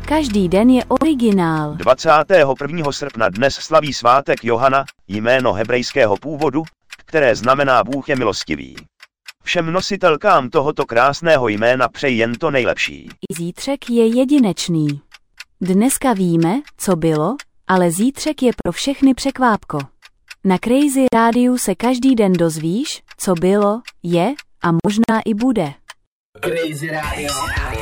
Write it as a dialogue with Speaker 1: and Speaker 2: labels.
Speaker 1: Každý den je originál.
Speaker 2: 21. srpna dnes slaví svátek Johana, jméno hebrejského původu, které znamená Bůh je milostivý. Všem nositelkám tohoto krásného jména přeji jen to nejlepší.
Speaker 1: Zítřek je jedinečný. Dneska víme, co bylo, ale zítřek je pro všechny překvápko. Na Crazy Rádiu se každý den dozvíš, co bylo, je a možná i bude.
Speaker 3: Crazy Radio.